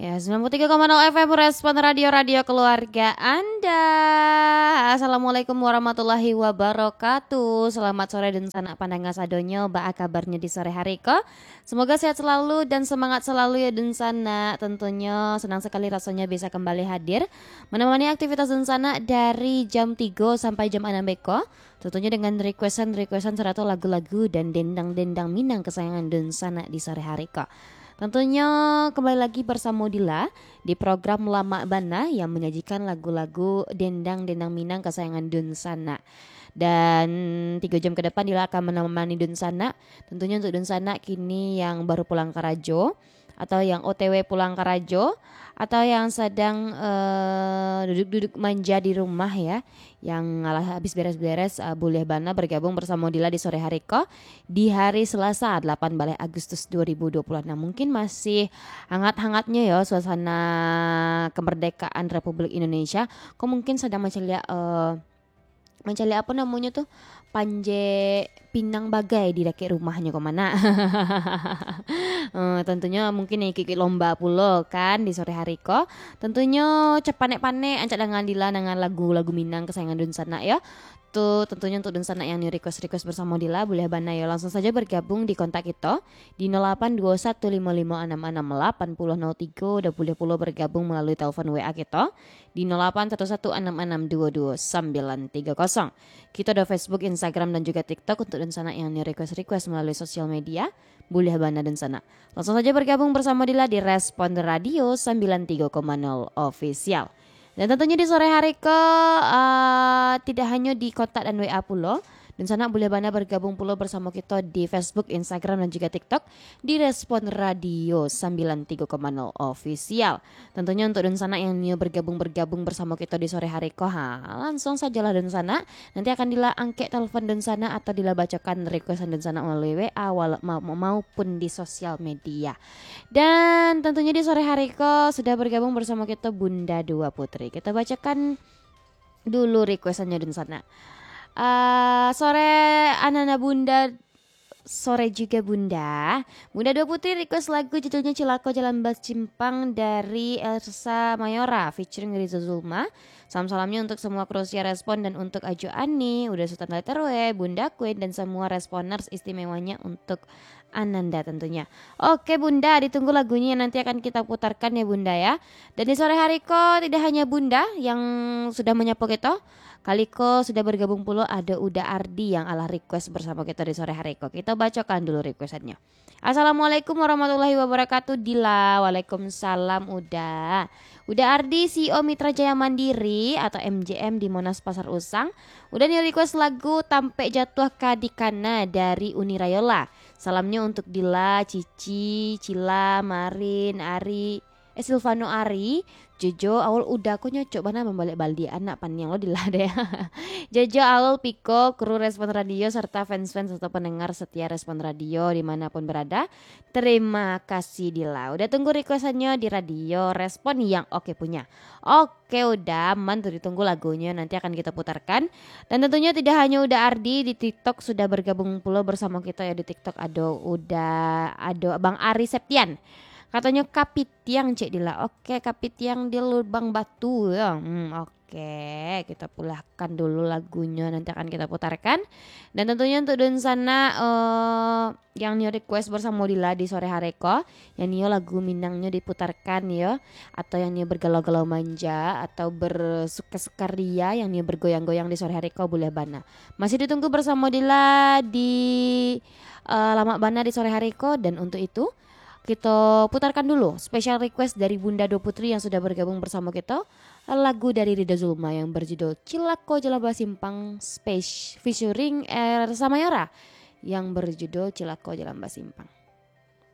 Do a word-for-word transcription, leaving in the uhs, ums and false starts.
Ya, sembilan puluh tiga koma nol F M Respon Radio-Radio Keluarga Anda. Assalamualaikum warahmatullahi wabarakatuh. Selamat sore dan sanak pandangan sadonyo. Ba kabarnya di sore hari ko? Semoga sehat selalu dan semangat selalu ya dan sana. Tentunya senang sekali rasanya bisa kembali hadir menemani aktivitas dan sana dari jam tiga sampai jam enam beko. Tentunya dengan requestan-requestan serta lagu-lagu dan dendang-dendang Minang kesayangan dan sana di sore hari ko. Tentunya kembali lagi bersama Dila di program Lama Bana yang menyajikan lagu-lagu dendang-dendang Minang kesayangan Dun Sana. Dan tiga jam ke depan Dila akan menemani Dun Sana. Tentunya untuk Dun Sana kini yang baru pulang ke Rajo, atau yang O T W pulang ke Rajo, atau yang sedang uh, duduk-duduk manja di rumah ya, yang ngalah habis beres-beres uh, boleh Bana bergabung bersama Dila di sore hari ko di hari Selasa delapan Balai Agustus dua ribu dua puluh enam. Mungkin masih hangat-hangatnya ya suasana kemerdekaan Republik Indonesia. Kok mungkin sedang mencari uh, mencari apa namanya tuh panje pinang bagai di daki rumahnya kemana. uh, tentunya mungkin yang kiki lomba pulo kan di sore hari ko. Tentunya cepanek-panek ancak dengan Dila dengan lagu-lagu Minang kesayangan Dun Sana ya. Tuh tentunya untuk Dun Sana yang di request-request bersama Dila boleh Bana ya langsung saja bergabung di kontak kita di nol delapan dua satu lima lima enam enam delapan nol nol tiga. Udah boleh-boleh bergabung melalui telepon W A kita di nol delapan satu satu enam enam dua dua sembilan tiga nol. Kita ada Facebook, Instagram dan juga TikTok untuk Dun Sana yang di request-request melalui sosial media. Boleh Bana Dun Sana. Langsung saja bergabung bersama Dila di Respon Radio sembilan puluh tiga koma nol Official. Dan tentunya di sore hari ke uh, tidak hanya di kontak dan W A pulo, dan sana boleh Bana bergabung pulo bersama kita di Facebook, Instagram dan juga TikTok di Respon Radio sembilan puluh tiga koma nol Official. Tentunya untuk dan sana yang mau bergabung-bergabung bersama kita di sore hari ko, ha, langsung sajalah dan sana. Nanti akan Dila angkat telepon dan sana atau Dila bacakan requestan dan sana melalui W A maupun di sosial media. Dan tentunya di sore hari ko sudah bergabung bersama kita Bunda Dua Putri. Kita bacakan dulu requestannya dan sana. Uh, sore Anana Bunda, sore juga Bunda. Bunda Dua Putri request lagu judulnya Cilako Jalan Bas Cimpang dari Elsa Mayora featuring Riza Zulma. Salam-salamnya untuk semua krusia Respon dan untuk Ajo Ani, udah Sultan Leterwe, Bunda Queen dan semua responers, istimewanya untuk Ananda tentunya. Oke Bunda, ditunggu lagunya nanti akan kita putarkan ya Bunda ya. Dan di sore hari ko tidak hanya Bunda yang sudah menyapa kita, Kaliko sudah bergabung pula ada Uda Ardi yang ala request bersama kita di sore hari ko. Kita bacakan dulu requestannya. Assalamualaikum warahmatullahi wabarakatuh Dila. Waalaikumsalam Uda. Uda Ardi C E O Mitra Jaya Mandiri atau M J M di Monas Pasar Usang. Udah nih request lagu Tampe Jatuh Kadikana dari Uni Rayola. Salamnya untuk Dila, Cici, Cila, Marin, Ari, eh Silvano Ari, Jojo, awal udah aku nyocok mana membalik baldi anak pan yang lo dilade ya. Jojo, Awal, Piko, kru Respon Radio serta fans-fans atau pendengar setia Respon Radio dimanapun berada. Terima kasih Dila. Udah tunggu requestannya di radio Respon yang oke punya. Oke udah aman tuh ditunggu lagunya nanti akan kita putarkan. Dan tentunya tidak hanya udah Ardi di TikTok sudah bergabung pula bersama kita ya di TikTok ada udah ada Bang Ari Septian. Katanya Kapitiang Cek Dila. Oke Kapitiang di Lubang Batu ya. Hmm, Oke kita pulahkan dulu lagunya nanti akan kita putarkan. Dan tentunya untuk dan sana uh, yang new request bersama Dila di sore hari ko, yang new lagu Minangnya diputarkan ya, atau yang new bergalau-galau manja atau bersuka-suka ria, yang new bergoyang-goyang di sore hari ko boleh Bana. Masih ditunggu bersama Dila di uh, Lama Bana di sore hari ko. Dan untuk itu kita putarkan dulu special request dari Bunda Dua Putri yang sudah bergabung bersama kita, lagu dari Rida Zulma yang berjudul Cilako Jalan Bas Simpang Space featuring Elsa Mayora yang berjudul Cilako Jalan Bas Simpang.